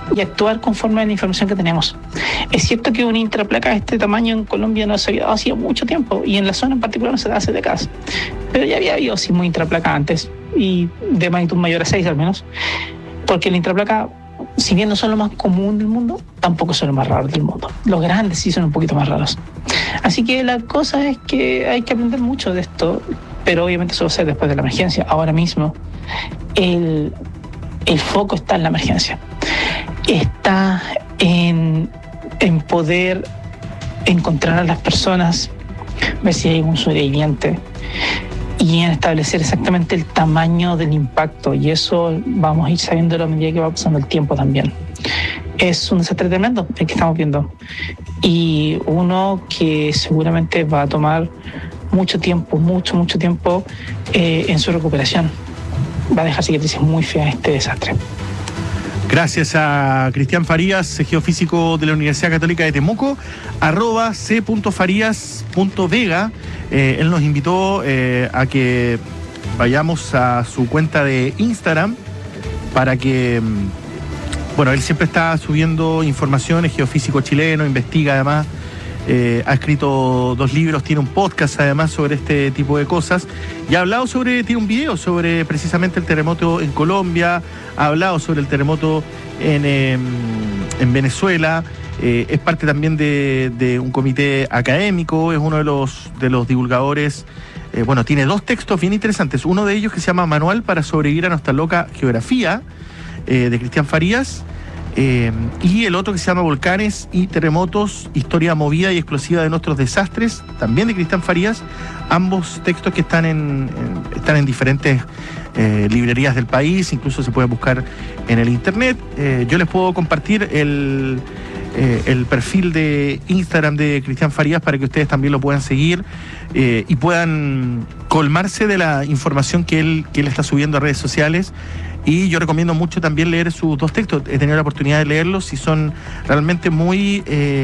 y actuar conforme a la información que tenemos. Es cierto que una intraplaca de este tamaño en Colombia no se había dado hacía mucho tiempo, y en la zona en particular no se da hace décadas, pero ya había habido sismos intraplaca antes, y de magnitud mayor a 6 al menos, porque la intraplaca, si bien no son lo más común del mundo, tampoco son los más raros del mundo. Los grandes sí son un poquito más raros. Así que la cosa es que hay que aprender mucho de esto, pero obviamente eso va a ser después de la emergencia. Ahora mismo el foco está en la emergencia. Está en poder encontrar a las personas, ver si hay algún sobreviviente, y en establecer exactamente el tamaño del impacto, y eso vamos a ir sabiendo a medida que va pasando el tiempo también. Es un desastre tremendo el que estamos viendo, y uno que seguramente va a tomar mucho tiempo en su recuperación. Va a dejar cicatrices muy feas este desastre. Gracias a Cristian Farías, geofísico de la Universidad Católica de Temuco, @c.farías.vega. Él nos invitó a que vayamos a su cuenta de Instagram para que, bueno, él siempre está subiendo información, es geofísico chileno, investiga además, ha escrito 2 libros, tiene un podcast además sobre este tipo de cosas, y ha hablado tiene un video sobre precisamente el terremoto en Colombia, ha hablado sobre el terremoto en Venezuela, es parte también de un comité académico, es uno de los divulgadores. Bueno, tiene 2 textos bien interesantes, uno de ellos que se llama Manual para sobrevivir a nuestra loca geografía, de Cristian Farías, y el otro que se llama Volcanes y Terremotos, historia movida y explosiva de nuestros desastres, también de Cristian Farías. Ambos textos que están en diferentes librerías del país, incluso se pueden buscar en el internet. Yo les puedo compartir el perfil de Instagram de Cristian Farías para que ustedes también lo puedan seguir y puedan colmarse de la información que él está subiendo a redes sociales. Y yo recomiendo mucho también leer sus 2 textos. He tenido la oportunidad de leerlos y son realmente muy...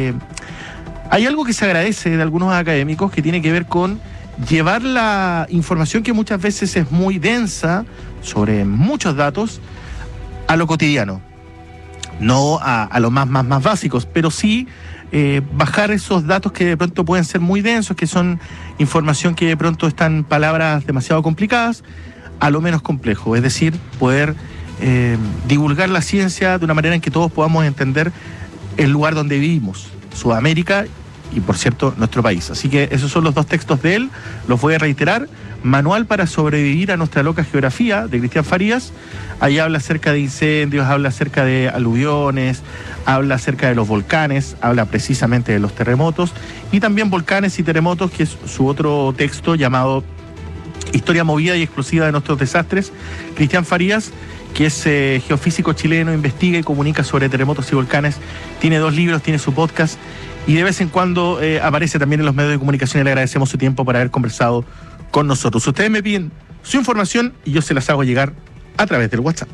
Hay algo que se agradece de algunos académicos que tiene que ver con llevar la información, que muchas veces es muy densa, sobre muchos datos, a lo cotidiano. No a los más básicos, pero sí bajar esos datos que de pronto pueden ser muy densos, que son información que de pronto están palabras demasiado complicadas, a lo menos complejo, es decir, poder divulgar la ciencia de una manera en que todos podamos entender el lugar donde vivimos, Sudamérica y, por cierto, nuestro país. Así que esos son los 2 textos de él, los voy a reiterar. Manual para sobrevivir a nuestra loca geografía, de Cristian Farías. Ahí habla acerca de incendios, habla acerca de aluviones, habla acerca de los volcanes, habla precisamente de los terremotos, y también Volcanes y Terremotos, que es su otro texto llamado Historia movida y explosiva de nuestros desastres. Cristian Farías, que es geofísico chileno, investiga y comunica sobre terremotos y volcanes, tiene 2 libros, tiene su podcast, y de vez en cuando aparece también en los medios de comunicación, y le agradecemos su tiempo por haber conversado con nosotros. Ustedes me piden su información y yo se las hago llegar a través del WhatsApp.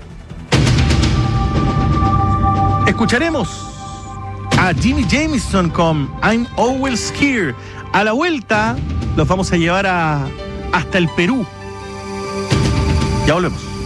Escucharemos a Jimmy Jamison con I'm Always Here. A la vuelta los vamos a llevar hasta el Perú. Ya volvemos.